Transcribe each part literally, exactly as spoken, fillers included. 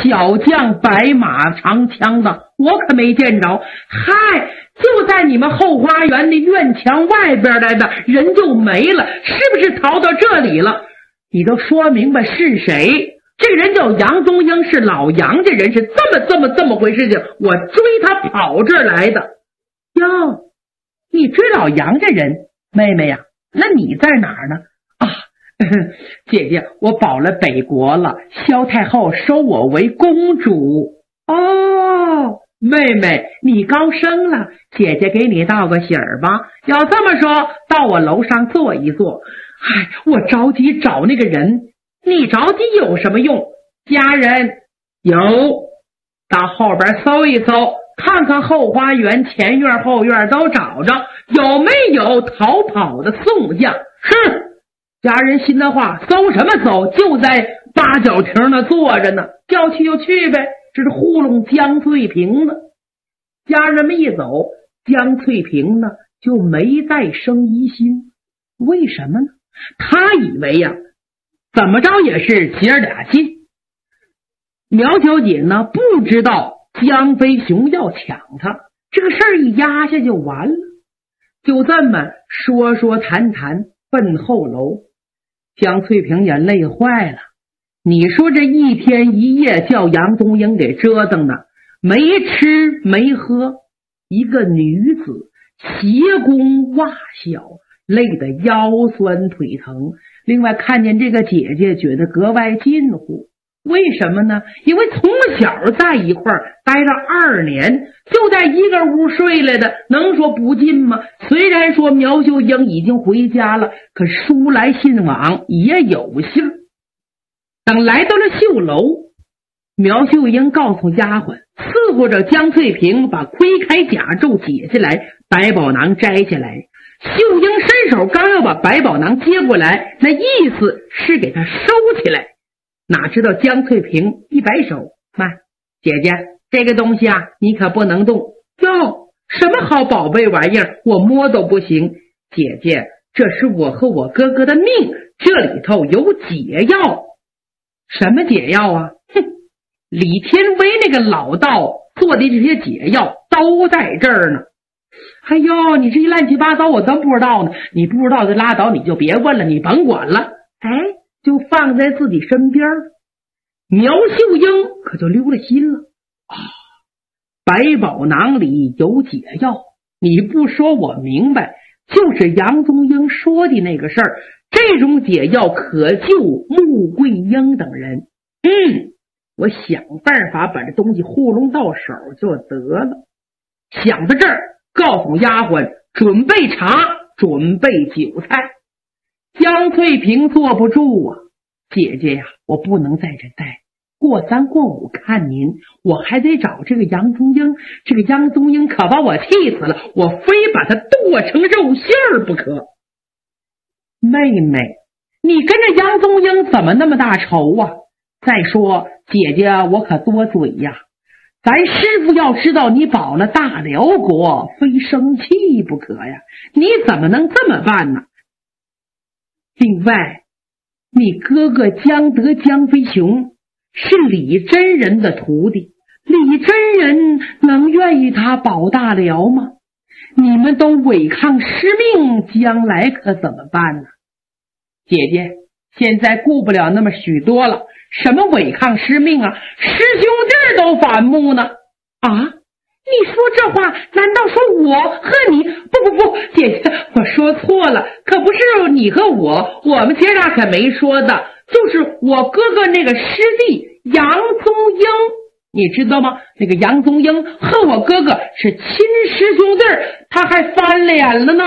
小将白马长枪的，我可没见着。嗨，就在你们后花园的院墙外边来的，人就没了，是不是逃到这里了？你都说明白是谁？这个人叫杨宗英，是老杨家人，是这么这么这么回事情，我追他跑这儿来的。哟，你追老杨家人？妹妹呀，那你在哪儿呢？啊，呵呵，姐姐，我保了北国了，萧太后收我为公主。哦，妹妹，你高升了，姐姐给你道个喜儿吧。要这么说，到我楼上坐一坐。哎，我着急找那个人。你着急有什么用？家人有，到后边搜一搜，看看后花园、前院、后院都找着，有没有逃跑的宋将？是，家人心的话，搜什么搜？就在八角亭那坐着呢，叫去就去呗。这是糊弄江翠萍呢。家人们一走，江翠萍呢就没再生疑心。为什么呢？他以为呀、啊，怎么着也是姐儿俩近。苗小姐呢不知道江飞雄要抢她，这个事儿一压下就完了。就这么说说谈谈奔后楼，江翠萍也累坏了。你说这一天一夜叫杨宗英给折腾的，没吃没喝，一个女子斜弓袜小，累得腰酸腿疼。另外看见这个姐姐觉得格外近乎，为什么呢？因为从小在一块儿待了二年，就在一个屋睡来的，能说不近吗？虽然说苗秀英已经回家了，可书来信往也有信。等来到了绣楼，苗秀英告诉丫鬟，伺候着江翠萍把盔铠甲胄解下来，百宝囊摘下来。秀英伸手刚要把百宝囊接过来，那意思是给他收起来，哪知道江翠萍一摆手，慢，姐姐，这个东西啊你可不能动。哟，什么好宝贝玩意儿，我摸都不行。姐姐，这是我和我哥哥的命，这里头有解药。什么解药啊？哼，李天威那个老道做的这些解药都在这儿呢。哎呦，你这一乱七八糟我真不知道呢。你不知道就拉倒，你就别问了，你甭管了。哎，就放在自己身边。苗秀英可就溜了心了啊！百宝囊里有解药，你不说我明白，就是杨宗英说的那个事儿。这种解药可救穆桂英等人。嗯，我想办法把这东西糊弄到手就得了。想到这儿，告诉丫鬟准备茶，准备酒菜。江翠萍坐不住啊，姐姐呀，我不能在这待，过三过五看您，我还得找这个杨宗英。这个杨宗英可把我气死了，我非把他剁成肉馅儿不可。妹妹，你跟着杨宗英怎么那么大仇啊？再说姐姐我可多嘴呀，咱师傅要知道你保了大辽国，非生气不可呀，你怎么能这么办呢？另外，你哥哥江德江飞雄是李真人的徒弟，李真人能愿意他保大辽吗？你们都违抗师命，将来可怎么办呢？姐姐，现在顾不了那么许多了，什么违抗师命啊，师兄弟都反目呢。啊，你说这话难道说我和你？不不不，姐姐，我说错了，可不是你和我，我们姐俩可没说的，就是我哥哥那个师弟杨宗英，你知道吗？那个杨宗英和我哥哥是亲师兄弟，他还翻脸了呢。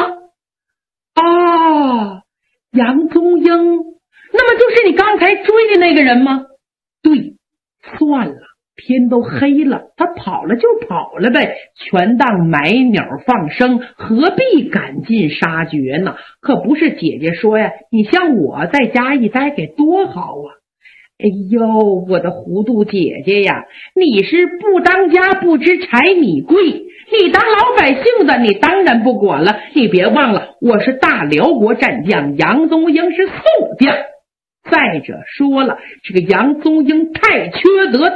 哦，杨宗英，那么就是你刚才追的那个人吗？对，算了，天都黑了，他跑了就跑了呗，全当买鸟放生，何必赶尽杀绝呢？可不是姐姐说呀，你像我在家一待该多好啊。哎呦，我的糊涂姐姐呀，你是不当家不知柴米贵，你当老百姓的你当然不管了。你别忘了，我是大辽国战将，杨宗英是宋将。再者说了，这个杨宗英太缺德